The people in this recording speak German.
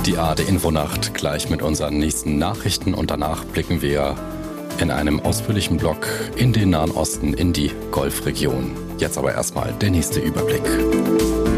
Die ARD Infonacht gleich mit unseren nächsten Nachrichten und danach blicken wir in einem ausführlichen Blog in den Nahen Osten, in die Golfregion. Jetzt aber erstmal der nächste Überblick.